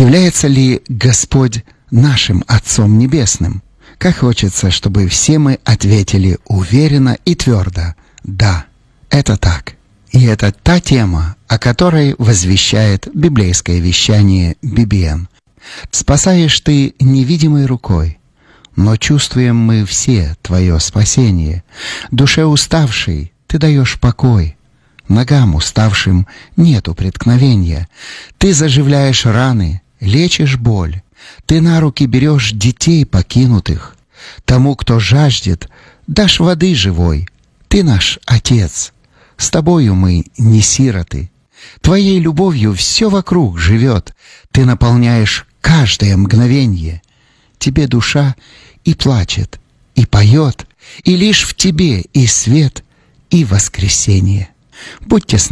Является ли Господь нашим Отцом Небесным? Как хочется, чтобы все мы ответили уверенно и твердо: да, это так. И это та тема, о которой возвещает библейское вещание BBN. Спасаешь ты невидимой рукой, но чувствуем мы все твое спасение. Душе уставшей ты даешь покой, ногам уставшим нету преткновения. Ты заживляешь раны, лечишь боль, ты на руки берешь детей покинутых. Тому, кто жаждет, дашь воды живой. Ты наш Отец, с тобою мы не сироты. Твоей любовью все вокруг живет, ты наполняешь каждое мгновенье. Тебе душа и плачет, и поет, и лишь в тебе и свет, и воскресенье. Будьте с нами.